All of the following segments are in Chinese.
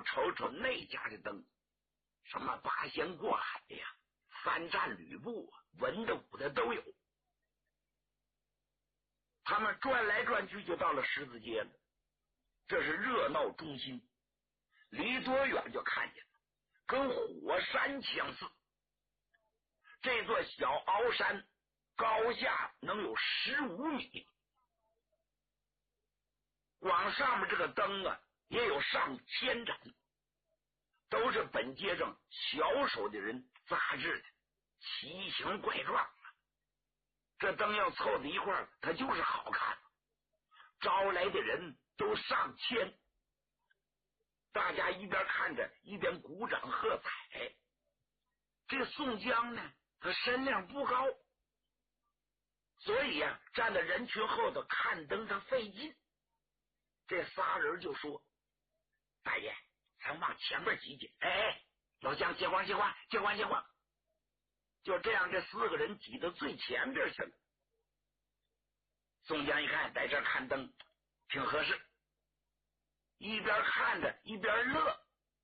瞅瞅那家的灯，什么八仙过海呀、三战吕布啊，文的武的都有。他们转来转去就到了十字街了，这是热闹中心，离多远就看见了，跟火山相似。这座小鳌山高下能有15米，往上面这个灯啊也有上千盏，都是本街上小手的人扎制的，奇形怪状啊。这灯要凑在一块儿，它就是好看，招来的人都上千，大家一边看着一边鼓掌喝彩。这宋江呢，他身量不高，所以啊，站在人群后头看灯他费劲。这仨人就说：“大爷，咱往前边挤挤。”哎，老姜，接话。就这样，这4个人挤到最前边去了。宋江一看，在这看灯挺合适，一边看着一边乐。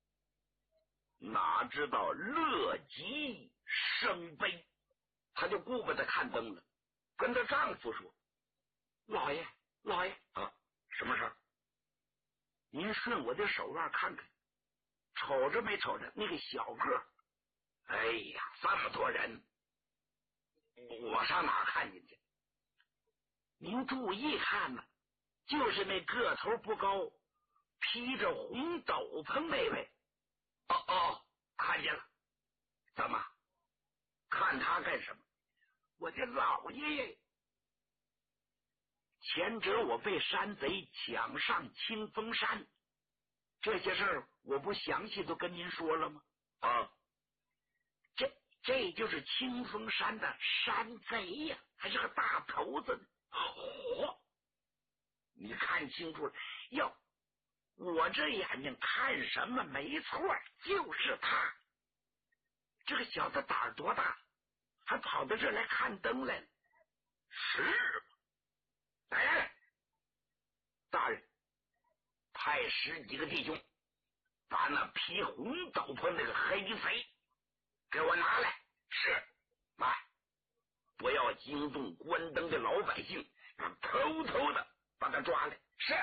哪知道乐极生悲，他就顾不得看灯了，跟他丈夫说：“老爷啊，什么事儿？您顺我的手腕看看，瞅着没瞅着那个小个儿？哎呀，这么多人，我上哪看见去？您注意看呐，就是那个头不高，披着红斗篷那位。”哦，看见了。怎么看他干什么？我的老爷，前者我被山贼抢上清风山，这些事儿我不详细都跟您说了吗？啊，这就是清风山的山贼呀，还是个大头子呢。你看清楚了？哟，我这眼睛看什么没错，就是他。这个小子胆儿多大，还跑到这来看灯来了？是吗？哎，大人，派10几个弟兄把那披红斗篷那个黑贼给我拿来。是，妈，不要惊动关灯的老百姓，偷偷的把他抓来。是。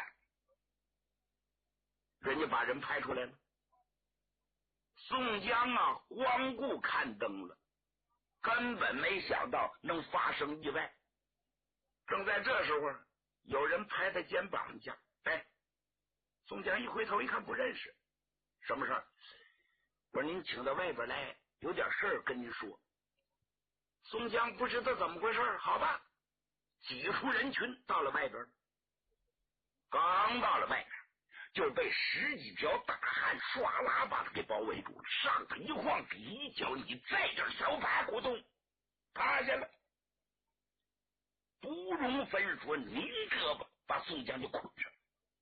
人家把人派出来了。宋江啊，光顾看灯了，根本没想到能发生意外。正在这时候，有人拍他肩膀一下，哎，宋江一回头一看，不认识。什么事儿？我说您请到外边来，有点事儿跟您说。宋江不知道怎么回事，好吧，挤出人群到了外边。刚到了外边，就被10几条大汉唰啦把他给包围住了，上头一晃，底一脚，你在这小把股动，趴下了，不容分说，拧胳膊把宋江就捆上，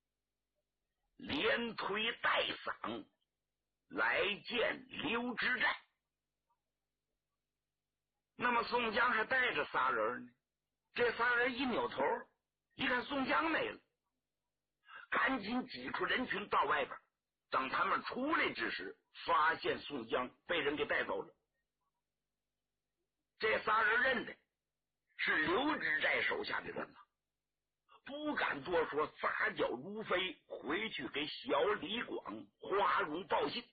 连推带搡来见刘知寨。那么宋江还带着仨人呢，这仨人一扭头一看宋江没了，赶紧挤出人群到外边。等他们出来之时，发现宋江被人给带走了。这仨人认的是刘知寨手下的人呐，不敢多说，撒脚如飞回去给小李广、花荣报信。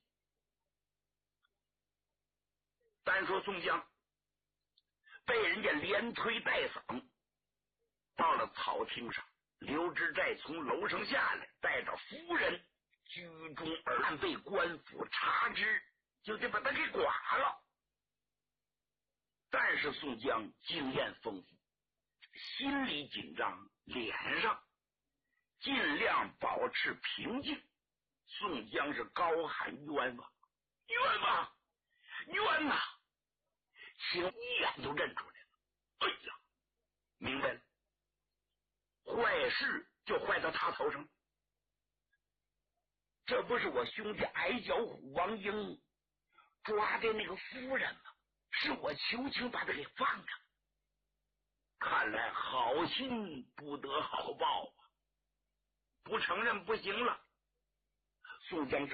单说宋江被人家连推带搡到了草厅上，刘知寨从楼上下来，带着夫人居中而案，被官府查知，就得把他给剐了。但是宋江经验丰富，心里紧张，脸上尽量保持平静。宋江是高喊冤枉，冤枉，冤呐！请一眼就认出来了。哎呀，明白了，坏事就坏到他头上。这不是我兄弟矮脚虎王英抓的那个夫人吗？是我求情把他给放着。看来好心不得好报啊，不承认不行了。宋江